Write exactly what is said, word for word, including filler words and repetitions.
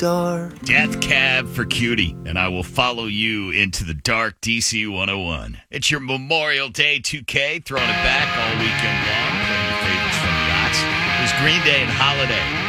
door. Death Cab for Cutie, and I will follow you into the dark D C one oh one. It's your Memorial Day two K, throwing it back all weekend long, playing your favorites from the yachts. It was Green Day and Holiday.